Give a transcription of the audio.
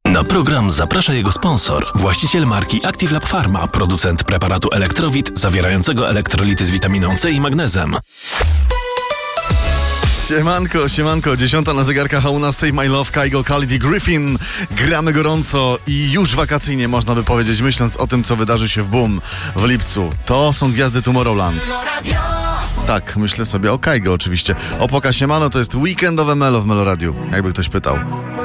Na program zaprasza jego sponsor, właściciel marki Active Lab Pharma, producent preparatu Elektrowit zawierającego elektrolity z witaminą C i magnezem. Siemanko, 10 na zegarkach, a u nas Save My Love, Kygo, Khalid i Griffin. Gramy gorąco i już wakacyjnie, można by powiedzieć, myśląc o tym, co wydarzy się w Boom w lipcu. To są gwiazdy Tomorrowland. Tak, myślę sobie o Kygo oczywiście. Opoka siemano, to jest weekendowe Melo w Melo Radiu, jakby ktoś pytał.